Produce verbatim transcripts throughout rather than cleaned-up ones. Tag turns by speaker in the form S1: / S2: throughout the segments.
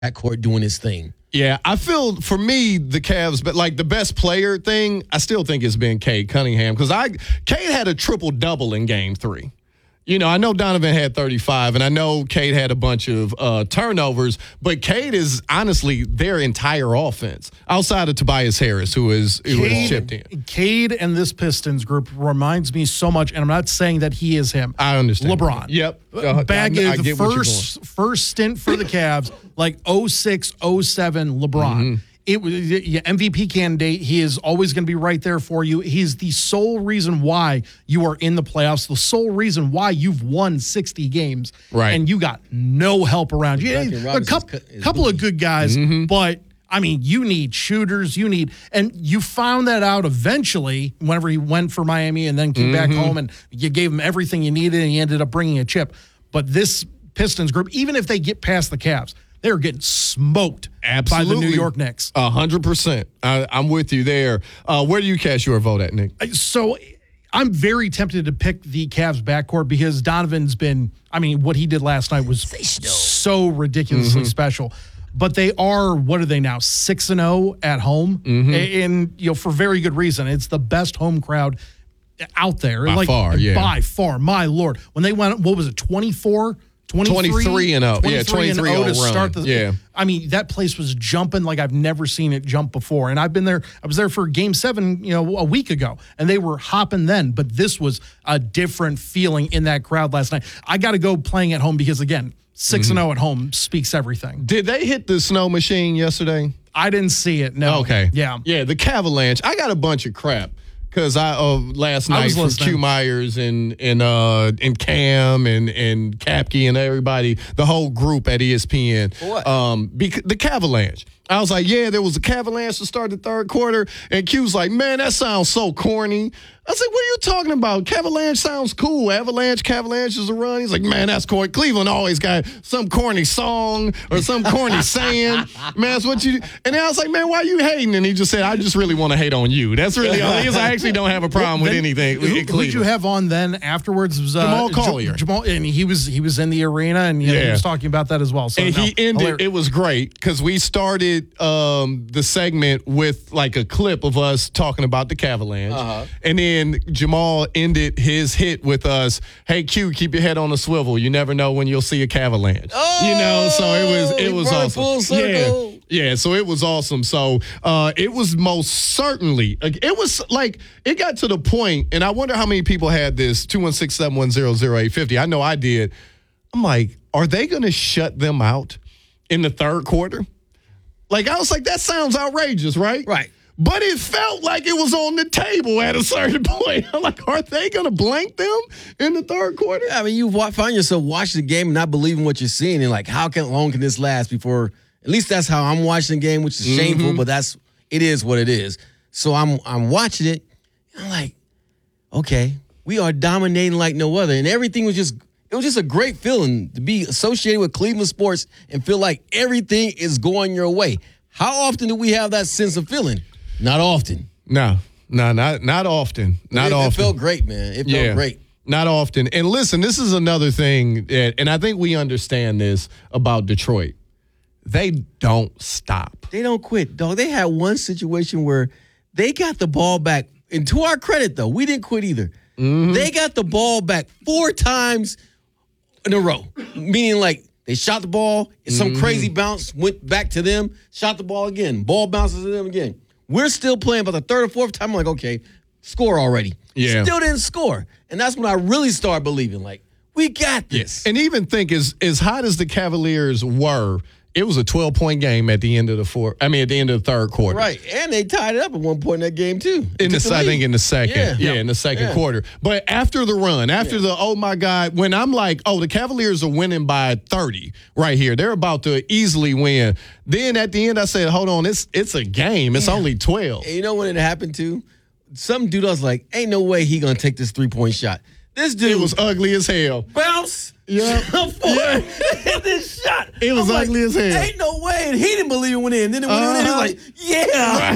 S1: backcourt doing his thing.
S2: Yeah, I feel for me the Cavs, but like the best player thing, I still think it's been Cade Cunningham because I Cade had a triple double in Game Three. You know, I know Donovan had thirty-five, and I know Cade had a bunch of uh, turnovers, but Cade is honestly their entire offense outside of Tobias Harris, who is who
S3: Cade,
S2: is chipped in.
S3: Cade and this Pistons group reminds me so much, and I'm not saying that he is him.
S2: I understand.
S3: LeBron.
S2: Yep. Uh,
S3: Back
S2: I, I
S3: in the
S2: get what you're
S3: first first stint for the Cavs, like oh six, oh seven LeBron.
S2: Mm-hmm.
S3: It was yeah, M V P candidate. He is always going to be right there for you. He's the sole reason why you are in the playoffs, the sole reason why you've won sixty games.
S2: Right.
S3: And you got no help around you.
S1: Duncan
S3: A couple, couple of good guys,
S2: Mm-hmm.
S3: but I mean, you need shooters. You need, and you found that out eventually whenever he went for Miami and then came back home and you gave him everything you needed and he ended up bringing a chip. But this Pistons group, even if they get past the Cavs, they're getting smoked
S2: Absolutely.
S3: by the New York Knicks.
S2: A hundred percent. I'm with you there. Uh, where do you cast your vote at, Nick?
S3: So I'm very tempted to pick the Cavs backcourt because Donovan's been, I mean, what he did last night was so ridiculously
S2: Mm-hmm.
S3: special. But they are, what are they now, six and oh at home?
S2: Mm-hmm.
S3: And, you know, for very good reason. It's the best home crowd out there.
S2: By
S3: like,
S2: far, yeah.
S3: By far, my Lord. When they went, what was it, twenty-four?
S2: twenty-three and oh. Yeah, twenty-three and oh
S3: to start
S2: run.
S3: the.
S2: Yeah.
S3: I mean, that place was jumping like I've never seen it jump before. And I've been there. I was there for Game Seven, you know, a week ago, and they were hopping then. But this was a different feeling in that crowd last night. I got to go playing at home because again, six and zero at home speaks everything.
S2: Did they hit the snow machine yesterday?
S3: I didn't see it. No.
S2: Okay.
S3: Yeah.
S2: Yeah, the Cavalanche. I got a bunch of crap. Because I uh, last
S3: I
S2: night
S3: was
S2: from
S3: listening.
S2: Q Myers and and uh and Cam and and Kapke and everybody, the whole group at E S P N.
S1: What?
S2: Um, bec- the Cavalanche. I was like, yeah, there was a Cavalanche to start the third quarter, and Q's like, man, that sounds so corny. I said, what are you talking about? Cavalanche sounds cool. Avalanche, Cavalanche is a run. He's like, man, that's corny. Cleveland always got some corny song or some corny saying. Man, that's what you do. And then I was like, man, why are you hating? And he just said, I just really want to hate on you. That's really all it is. I actually don't have a problem with
S3: Then
S2: anything.
S3: Who,
S2: in
S3: who'd
S2: Cleveland.
S3: you have on then afterwards? Was, uh,
S2: Jamal
S3: Ja-
S2: Collier.
S3: Jamal, and he was he was in the arena and you know, he
S2: Yeah.
S3: was talking about that as well. So
S2: And
S3: no,
S2: he ended,
S3: hilarious.
S2: it was great because we started um, the segment with like a clip of us talking about the Cavalanche.
S1: Uh-huh.
S2: And then Jamal ended his hit with us, hey, Q, keep your head on a swivel. You never know when you'll see a Cavalanche.
S1: Oh,
S2: you know, so it was it
S1: he
S2: was
S1: brought it
S2: awesome.
S1: full circle.
S2: Yeah. Yeah, so it was awesome. So uh, it was most certainly, it was like, it got to the point, and I wonder how many people had this, two one six, seven one zero, zero eight five zero. I know I did. I'm like, are they going to shut them out in the third quarter? Like, I was like, that sounds outrageous, right?
S1: Right.
S2: But it felt like it was on the table at a certain point. I'm like, are they going to blank them in the third quarter?
S1: I mean, you wa- find yourself watching the game and not believing what you're seeing, and like, how can long can this last before? At least that's how I'm watching the game, which is shameful, but that's it is what it is. So I'm I'm watching it, and I'm like, okay, we are dominating like no other, and everything was just it was just a great feeling to be associated with Cleveland sports and feel like everything is going your way. How often do we have that sense of feeling? Not often.
S2: No, no, not not often. Not
S1: it,
S2: often.
S1: It felt great, man. It felt
S2: Yeah.
S1: great.
S2: Not often. And listen, this is another thing, that, and I think we understand this about Detroit. They don't stop.
S1: They don't quit, dog. They had one situation where they got the ball back. And to our credit, though, we didn't quit either.
S2: Mm-hmm.
S1: They got the ball back four times in a row, meaning like they shot the ball, and some
S2: Mm-hmm.
S1: crazy bounce went back to them, shot the ball again, ball bounces to them again. We're still playing, but the third or fourth time, I'm like, okay, score already.
S2: Yeah.
S1: Still didn't score. And that's when I really started believing, like, we got this.
S2: And even think as as hot as the Cavaliers were, it was a twelve-point game at the end of the fourth. I mean, at the end of the third quarter.
S1: Right. And they tied it up at one point in that game, too.
S2: In the,
S1: Took the
S2: I
S1: lead.
S2: think in the second,
S1: Yeah.
S2: yeah, in the second
S1: Yeah.
S2: quarter. But after the run, after
S1: Yeah.
S2: the oh my God, when I'm like, oh, the Cavaliers are winning by thirty right here. They're about to easily win. Then at the end, I said, hold on, it's it's a game. It's only twelve.
S1: And you know when it happened too? Some dude was like, ain't no way he gonna take this three-point shot. This dude
S2: It was ugly as hell.
S1: bounce,
S2: Yeah.
S1: jump forward, hit this shot.
S2: It was
S1: I'm like,
S2: ugly as hell.
S1: Ain't no way. And he didn't believe it went in. Then it went in. He was
S2: Uh-huh.
S1: like, yeah.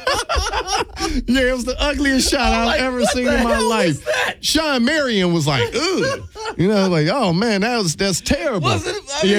S2: Yeah, it was the ugliest shot I've
S1: like,
S2: ever
S1: what
S2: seen
S1: the
S2: in my
S1: hell
S2: life.
S1: was that?
S2: Sean Marion was like, ugh. You know, like, oh man, that was that's terrible.
S1: Was it? I mean,
S2: yeah.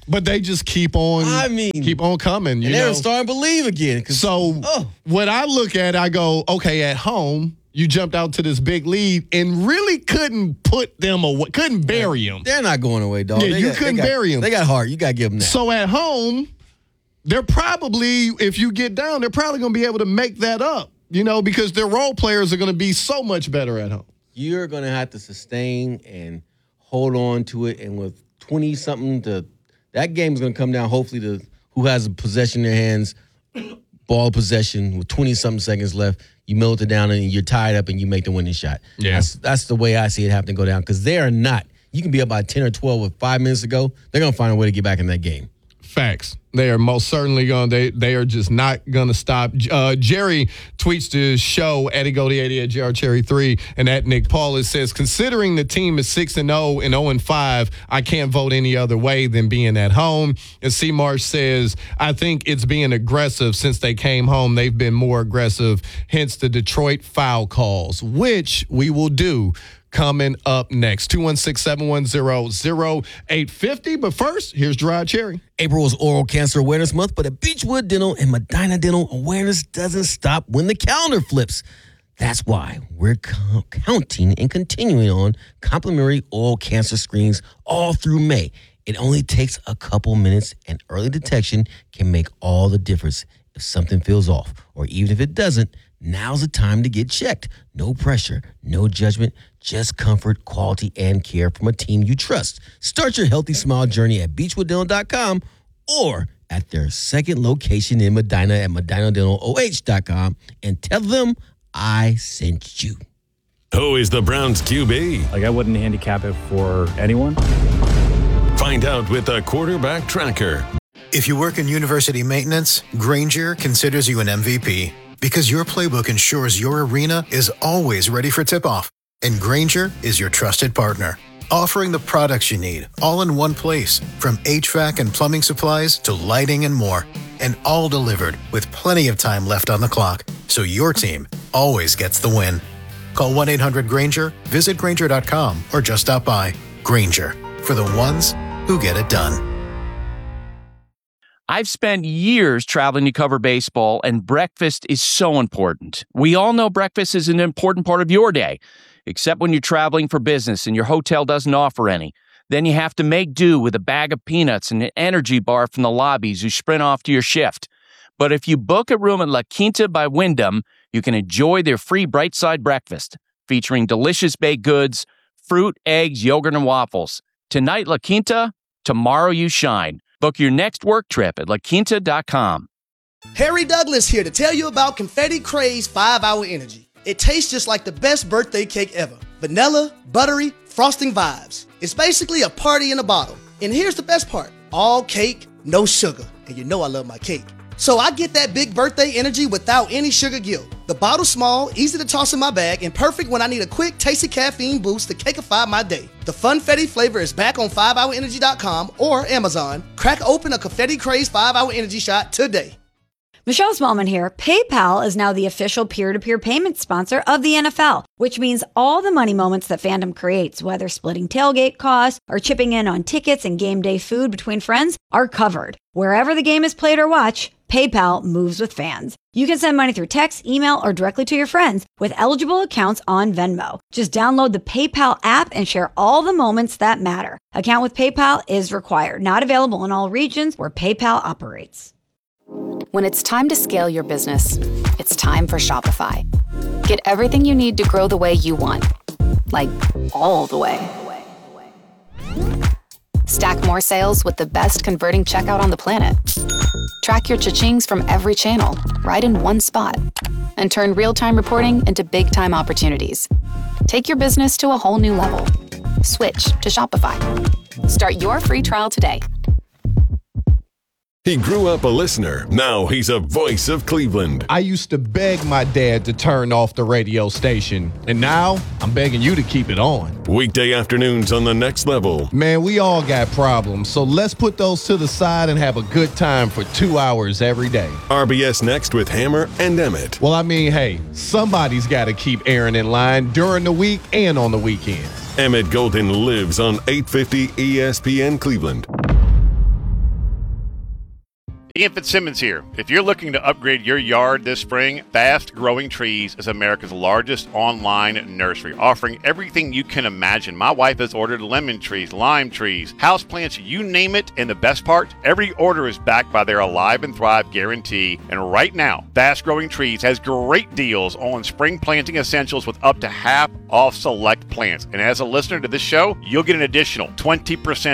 S2: But they just keep on.
S1: I mean,
S2: keep on coming. You
S1: and
S2: know,
S1: they're starting to believe again.
S2: So
S1: oh.
S2: when I look at, it, I go, okay, at home. You jumped out to this big lead and really couldn't put them away, couldn't bury them.
S1: They're not going away, dog.
S2: Yeah,
S1: they
S2: you
S1: got,
S2: couldn't
S1: they got,
S2: bury them.
S1: They got heart. You got to give them that.
S2: So at home, they're probably, if you get down, they're probably going to be able to make that up, you know, because their role players are going to be so much better at home.
S1: You're going to have to sustain and hold on to it. And with twenty-something to – that game's going to come down hopefully to who has a possession in their hands, ball possession with twenty-something seconds left. You melt it down and you're tied up and you make the winning shot.
S2: Yeah.
S1: That's, that's the way I see it having to go down because they are not. You can be up by ten or twelve with five minutes to go. They're going to find a way to get back in that game.
S2: Facts. They are most certainly going to, they, they are just not going to stop. Uh, Jerry tweets to show at Goldie eighty at J R Cherry three and at Nick Paulus says, considering the team is six and oh and oh and five, I can't vote any other way than being at home. And C. Marsh says, I think it's being aggressive since they came home. They've been more aggressive, hence the Detroit foul calls, which we will do coming up next. two one six, seven one zero, zero eight five zero. But first, here's Gerard Cherry.
S1: April is Oral Cancer Awareness Month, but at Beechwood Dental and Medina Dental, awareness doesn't stop when the calendar flips. That's why we're co- counting and continuing on complimentary oral cancer screenings all through May. It only takes a couple minutes, and early detection can make all the difference. If something feels off, or even if it doesn't, now's the time to get checked. No pressure, no judgment, just comfort, quality, and care from a team you trust. Start your healthy smile journey at beechwood dental dot com or at their second location in Medina at medina dental o h dot com and tell them I sent you.
S4: Who is the Browns Q B?
S5: Like, I wouldn't handicap it for anyone.
S4: Find out with the Quarterback Tracker.
S6: If you work in university maintenance, Grainger considers you an M V P because your playbook ensures your arena is always ready for tip-off. And Grainger is your trusted partner, offering the products you need all in one place, from H V A C and plumbing supplies to lighting and more. And all delivered with plenty of time left on the clock, so your team always gets the win. Call one eight hundred Grainger, visit Grainger dot com, or just stop by. Grainger, for the ones who get it done.
S7: I've spent years traveling to cover baseball, and breakfast is so important. We all know breakfast is an important part of your day, except when you're traveling for business and your hotel doesn't offer any. Then you have to make do with a bag of peanuts and an energy bar from the lobbies you sprint off to your shift. But if you book a room at La Quinta by Wyndham, you can enjoy their free Bright Side breakfast, featuring delicious baked goods, fruit, eggs, yogurt, and waffles. Tonight, La Quinta, tomorrow you shine. Book your next work trip at la quinta dot com.
S8: Harry Douglas here to tell you about Confetti Craze five hour Energy. It tastes just like the best birthday cake ever. Vanilla, buttery, frosting vibes. It's basically a party in a bottle. And here's the best part. All cake, no sugar. And you know I love my cake. So I get that big birthday energy without any sugar guilt. The bottle's small, easy to toss in my bag, and perfect when I need a quick, tasty caffeine boost to cakeify my day. The Funfetti flavor is back on five hour energy dot com or Amazon. Crack open a Confetti Craze five hour Energy shot today.
S9: Michelle Smallman here. PayPal is now the official peer-to-peer payment sponsor of the N F L, which means all the money moments that fandom creates, whether splitting tailgate costs or chipping in on tickets and game day food between friends, are covered. Wherever the game is played or watched, PayPal moves with fans. You can send money through text, email, or directly to your friends with eligible accounts on Venmo. Just download the PayPal app and share all the moments that matter. Account with PayPal is required. Not available in all regions where PayPal operates.
S10: When it's time to scale your business, it's time for Shopify. Get everything you need to grow the way you want. Like, all the way. Stack more sales with the best converting checkout on the planet. Track your cha-chings from every channel, right in one spot. And turn real-time reporting into big-time opportunities. Take your business to a whole new level. Switch to Shopify. Start your free trial today.
S4: He grew up a listener. Now he's a voice of Cleveland.
S2: I used to beg my dad to turn off the radio station, and now I'm begging you to keep it on.
S4: Weekday afternoons on The Next Level.
S2: Man, we all got problems, so let's put those to the side and have a good time for two hours every day.
S4: R B S Next with Hammer and Emmett.
S2: Well, I mean, hey, somebody's got to keep Aaron in line during the week and on the weekends.
S4: Emmett Golden lives on eight fifty E S P N Cleveland.
S11: Ian Fitzsimmons here. If you're looking to upgrade your yard this spring, Fast Growing Trees is America's largest online nursery, offering everything you can imagine. My wife has ordered lemon trees, lime trees, houseplants, you name it. And the best part, every order is backed by their Alive and Thrive guarantee. And right now, Fast Growing Trees has great deals on spring planting essentials with up to half off select plants. And as a listener to this show, you'll get an additional twenty percent